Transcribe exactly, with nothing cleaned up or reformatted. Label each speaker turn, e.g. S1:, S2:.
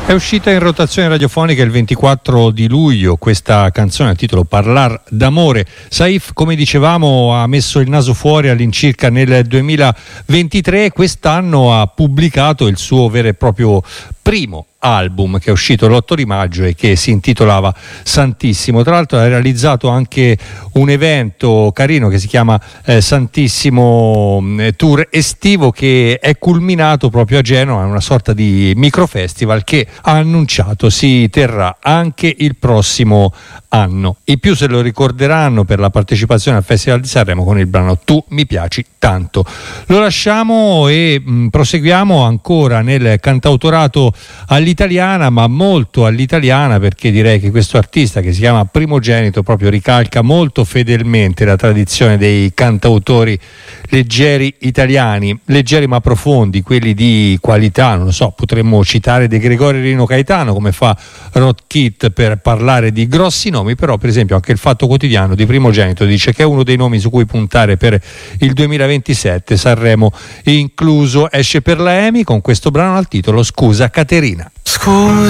S1: È uscita in rotazione radiofonica il ventiquattro di luglio questa canzone a titolo Parlar d'amore. Saif, come dicevamo, ha messo il naso fuori all'incirca nel duemilaventitré e quest'anno ha pubblicato il suo vero e proprio primo album, che è uscito l'otto di maggio e che si intitolava Santissimo. Tra l'altro ha realizzato anche un evento carino che si chiama eh, Santissimo eh, Tour estivo, che è culminato proprio a Genova, una sorta di microfestival che ha annunciato si terrà anche il prossimo anno. I più se lo ricorderanno per la partecipazione al Festival di Sanremo con il brano Tu mi piaci tanto. Lo lasciamo e mh, proseguiamo ancora nel cantautorato all'italiana, ma molto all'italiana, perché direi che questo artista, che si chiama Primogenito, proprio ricalca molto fedelmente la tradizione dei cantautori leggeri italiani, leggeri ma profondi, quelli di qualità. Non lo so, potremmo citare De Gregori Rino Gaetano, come fa Rod Kit, per parlare di grossi nomi, però per esempio anche il Fatto Quotidiano di Primogenito dice che è uno dei nomi su cui puntare per il duemilaventisette, Sanremo incluso. Esce per la EMI con questo brano al titolo Scusa Caterina.
S2: Scusa